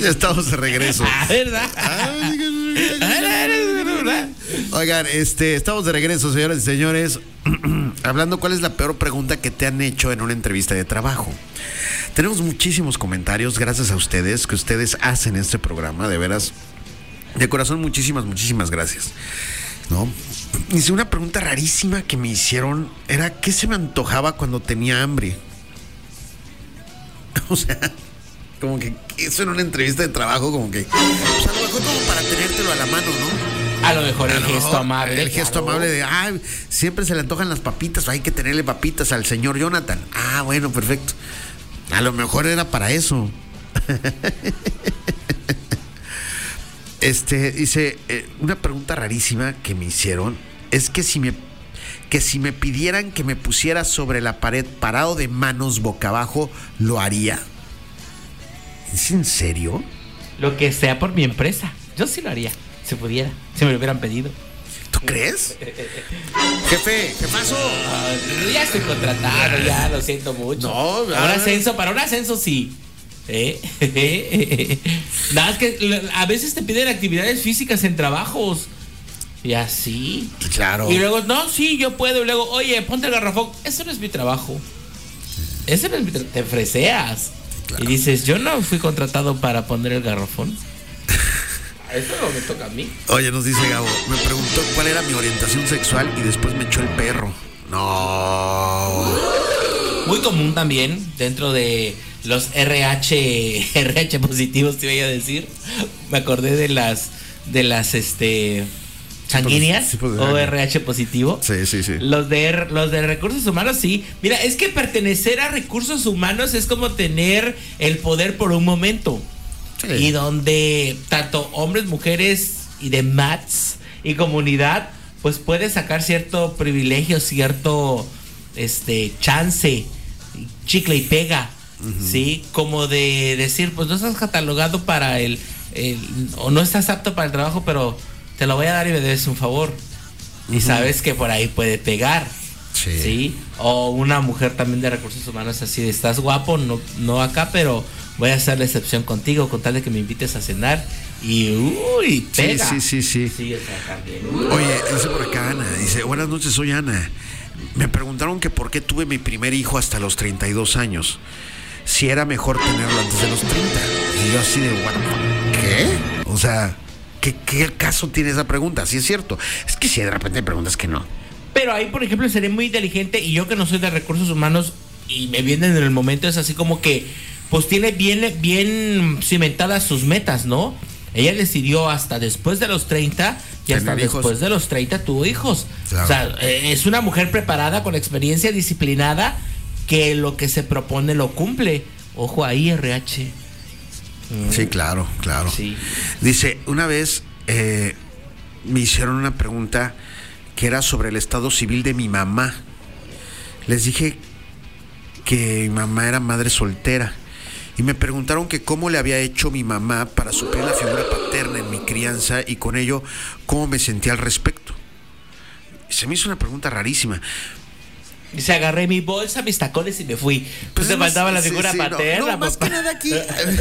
Ya estamos de regreso. ¿Verdad? Oigan, estamos de regreso, señoras y señores. Hablando, ¿cuál es la peor pregunta que te han hecho en una entrevista de trabajo? Tenemos muchísimos comentarios, gracias a ustedes, que ustedes hacen este programa, de veras, de corazón, muchísimas gracias, ¿no? Hice una pregunta rarísima que me hicieron, era ¿qué se me antojaba cuando tenía hambre? O sea, como que eso en una entrevista de trabajo, como que, pues a lo mejor como para tenértelo a la mano, ¿no? A lo mejor el gesto amable. El gesto amable de, siempre se le antojan las papitas, hay que tenerle papitas al señor Jonathan. Bueno, perfecto. A lo mejor era para eso. Dice, una pregunta rarísima que me hicieron es que si me pidieran que me pusiera sobre la pared parado de manos boca abajo, ¿lo haría? ¿Es en serio? Lo que sea por mi empresa. Yo sí lo haría, si pudiera, si me lo hubieran pedido. ¿Tú crees? Jefe, ¿qué pasó? Ya estoy contratado, ya lo siento mucho. No, para un ascenso sí. Nada, es que a veces te piden actividades físicas en trabajos. Y así. Claro. Y luego, no, sí, yo puedo. Y luego, oye, ponte el garrafón. Eso no es mi trabajo. Ese no es mi trabajo. Te freseas. Claro. Y dices, yo no fui contratado para poner el garrafón. Eso no me toca a mí. Oye, nos dice Gabo, me preguntó cuál era mi orientación sexual y después me echó el perro. No. Muy común también dentro de los RH positivos, te iba a decir. Me acordé de las sanguíneas o RH positivo. Sí. Los de recursos humanos, sí. Mira, es que pertenecer a recursos humanos es como tener el poder por un momento. Sí. Y donde tanto hombres, mujeres y demás y comunidad, pues puede sacar cierto privilegio, cierto chance, chicle y pega, ¿sí? Como de decir, pues no estás catalogado para o no estás apto para el trabajo, pero te lo voy a dar y me debes un favor. Y sabes que por ahí puede pegar. Sí. O una mujer también de recursos humanos así de, estás guapo, no acá, pero voy a hacer la excepción contigo con tal de que me invites a cenar. Y pega. Sí. Oye, dice por acá Ana, dice, buenas noches, soy Ana. Me preguntaron que por qué tuve mi primer hijo hasta los 32 años. Si era mejor tenerlo antes de los 30. Y yo así de, bueno, ¿qué? O sea, ¿qué caso tiene esa pregunta? Sí es cierto. Es que si de repente me preguntas que no. Pero ahí, por ejemplo, seré muy inteligente, y yo que no soy de recursos humanos y me vienen en el momento, es así como que pues tiene bien cimentadas sus metas, ¿no? Ella decidió hasta después de los 30 y hasta después de los 30 tuvo hijos. Claro. O sea, es una mujer preparada, con experiencia, disciplinada, que lo que se propone lo cumple. Ojo ahí, RH. Sí, claro. Sí. Dice, una vez me hicieron una pregunta que era sobre el estado civil de mi mamá. Les dije que mi mamá era madre soltera y me preguntaron que cómo le había hecho mi mamá para suplir la figura paterna en mi crianza y con ello cómo me sentía al respecto. Se me hizo una pregunta rarísima. Dice, agarré mi bolsa, mis tacones y me fui. Pues te faltaba la figura paterna. No, más que nada aquí.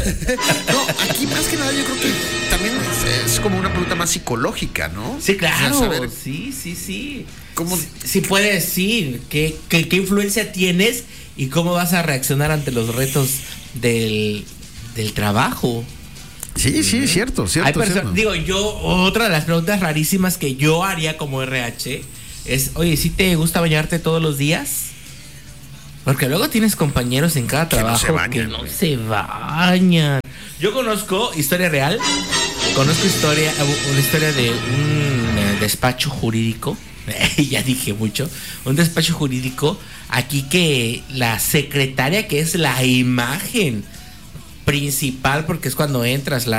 Aquí más que nada yo creo que también es como una pregunta más psicológica, ¿no? Sí, claro. O sea, saber, sí. ¿Cómo? Sí puedes decir qué influencia tienes y cómo vas a reaccionar ante los retos del trabajo. Sí, cierto. Digo, yo, otra de las preguntas rarísimas que yo haría como RH es, oye, ¿sí te gusta bañarte todos los días? Porque luego tienes compañeros en cada trabajo que no se bañan. Yo conozco historia real, una historia de un despacho jurídico, ya dije mucho, un despacho jurídico aquí que la secretaria, que es la imagen principal, porque es cuando entras, la